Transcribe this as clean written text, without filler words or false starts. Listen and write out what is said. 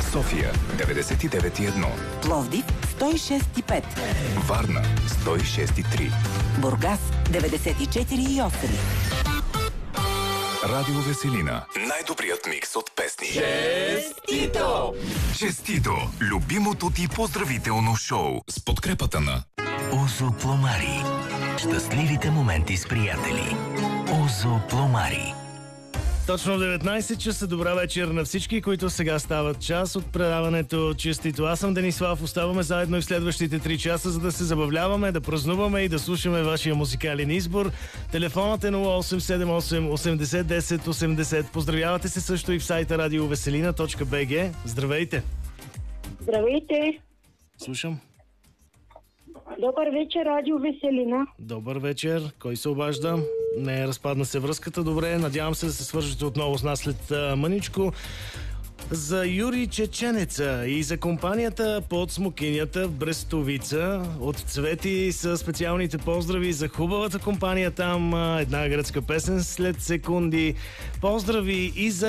София 99,1, Пловдив 106,5, Варна 106,3, Бургас 94,8. Радио Веселина. Най-добрият микс от песни. Честито! Честито! Любимото ти поздравително шоу с подкрепата на Озо Пломари. Щастливите моменти с приятели. Озо Пломари. Точно в 19 часа. Добра вечер на всички, които сега стават част от предаването Честито. Аз съм Денислав. Оставаме заедно и в следващите 3 часа, за да се забавляваме, да празнуваме и да слушаме вашия музикален избор. Телефонът е 0878 80 10 80. Поздравявате се също и в сайта radioveselina.bg. Здравейте! Здравейте! Слушам. Добър вечер, Радио Веселина. Добър вечер. Кой се обажда? Не, разпадна се връзката. Добре, надявам се да се свържете отново с нас след мъничко. За Юрий Чеченеца и за компанията под смокинята в Брестовица от Цвети са специалните поздрави за хубавата компания там. Една гръцка песен след секунди. Поздрави и за